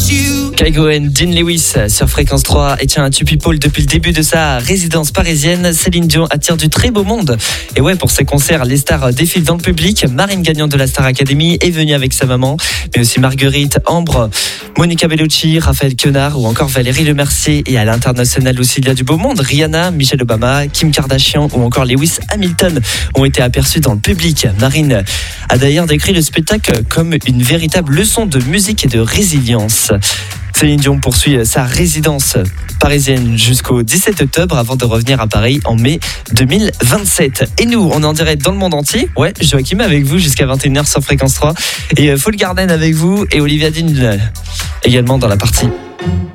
Kygo and Dean Lewis sur Fréquence 3. Et tiens, à People, depuis le début de sa résidence parisienne, Céline Dion attire du très beau monde. Et ouais, pour ses concerts, les stars défilent dans le public. Marine Gagnante de la Star Academy est venue avec sa maman, mais aussi Marguerite, Ambre, Monica Bellucci, Raphaël Quenard ou encore Valérie Lemercier. Et à l'international aussi, il y a du beau monde. Rihanna, Michelle Obama, Kim Kardashian ou encore Lewis Hamilton ont été aperçus dans le public. Marine a d'ailleurs décrit le spectacle comme une véritable leçon de musique et de résilience. Céline Dion poursuit sa résidence parisienne jusqu'au 17 octobre avant de revenir à Paris en mai 2027. Et nous, on est en direct dans le monde entier. Ouais, Joachim avec vous jusqu'à 21h sur Fréquence 3. Et Full Garden avec vous et Olivia Dean également dans la partie